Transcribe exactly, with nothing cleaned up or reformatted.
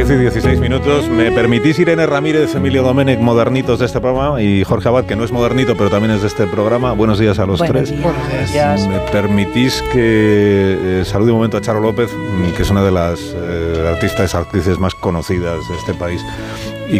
diez y dieciséis minutos. ¿Me permitís, Irene Ramírez, Emilio Domenech, modernitos de este programa, y Jorge Abad, que no es modernito, pero también es de este programa? Buenos días a los Buenos tres. Días. Buenos días. ¿Me permitís que eh, salude un momento a Charo López, que es una de las eh, artistas, actrices más conocidas de este país? Y